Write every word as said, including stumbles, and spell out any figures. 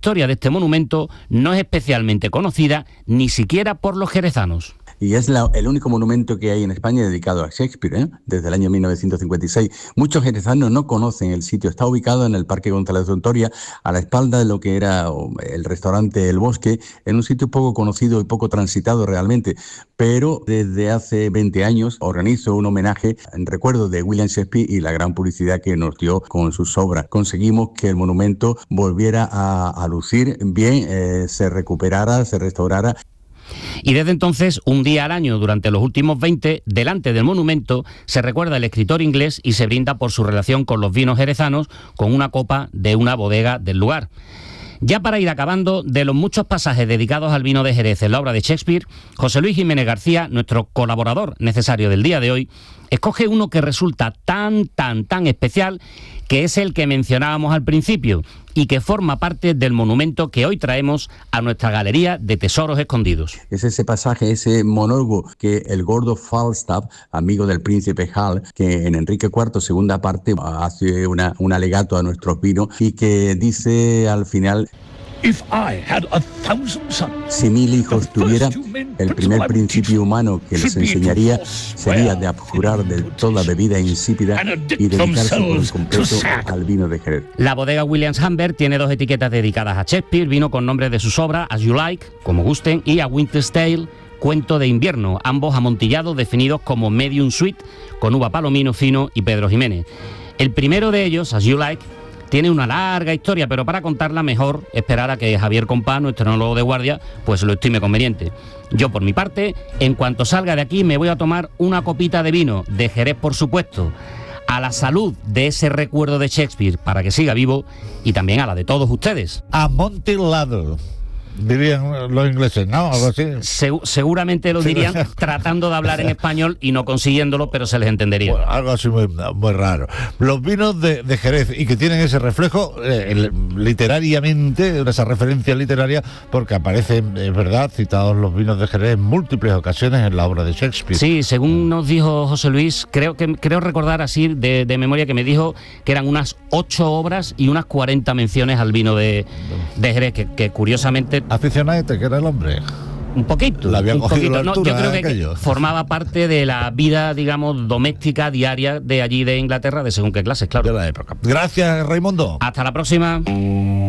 historia de este monumento no es especialmente conocida ni siquiera por los jerezanos. Y es la, el único monumento que hay en España dedicado a Shakespeare, ¿eh? Desde el año mil novecientos cincuenta y seis. Muchos jerezanos no conocen el sitio. Está ubicado en el Parque González de Ontoria, a la espalda de lo que era el restaurante El Bosque, en un sitio poco conocido y poco transitado realmente. Pero desde hace veinte años organizo un homenaje en recuerdo de William Shakespeare y la gran publicidad que nos dio con sus obras. Conseguimos que el monumento volviera a, a lucir bien, eh, se recuperara, se restaurara. Y desde entonces, un día al año durante los últimos veinte, delante del monumento, se recuerda al escritor inglés y se brinda por su relación con los vinos jerezanos con una copa de una bodega del lugar. Ya para ir acabando, de los muchos pasajes dedicados al vino de Jerez en la obra de Shakespeare, José Luis Jiménez García, nuestro colaborador necesario del día de hoy, escoge uno que resulta tan, tan, tan especial, que es el que mencionábamos al principio y que forma parte del monumento que hoy traemos a nuestra galería de tesoros escondidos. Es ese pasaje, ese monólogo que el gordo Falstaff, amigo del príncipe Hal, que en Enrique cuarto, segunda parte, hace una, un alegato a nuestros vinos y que dice al final: If I had a thousand sons, si mil hijos tuviera, el primer principio humano que les enseñaría sería de abjurar de toda bebida insípida y dedicarse por completo al vino de Jerez. La bodega Williams Humbert tiene dos etiquetas dedicadas a Shakespeare, vino con nombres de sus obras, As You Like, como gusten, y A Winter's Tale, Cuento de invierno, ambos amontillados definidos como Medium Sweet, con uva palomino fino y Pedro Jiménez. El primero de ellos, As You Like, tiene una larga historia, pero para contarla mejor esperar a que Javier Compá, nuestro enólogo de guardia, pues lo estime conveniente. Yo, por mi parte, en cuanto salga de aquí me voy a tomar una copita de vino, de Jerez por supuesto, a la salud de ese recuerdo de Shakespeare para que siga vivo y también a la de todos ustedes. Amontillado, dirían los ingleses, ¿no? Algo así. Se- seguramente lo dirían tratando de hablar en español y no consiguiéndolo, pero se les entendería. Bueno, algo así muy, muy raro. Los vinos de, de Jerez, y que tienen ese reflejo eh, el- literariamente, esa referencia literaria, porque aparecen, es verdad, citados los vinos de Jerez en múltiples ocasiones en la obra de Shakespeare. Sí, según nos dijo José Luis, creo que creo recordar así de, de memoria que me dijo que eran unas ocho obras y unas cuarenta menciones al vino de, de Jerez, que, que curiosamente Aficionadete, que era el hombre. un poquito, Le había un cogido poquito. la No, altura, yo creo que, que aquello. formaba parte de la vida, digamos, doméstica diaria de allí de Inglaterra, de según qué clases, claro. De la época. Gracias, Raimundo. Hasta la próxima.